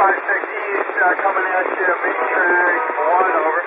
5-6 East, coming at you, main track 1, over.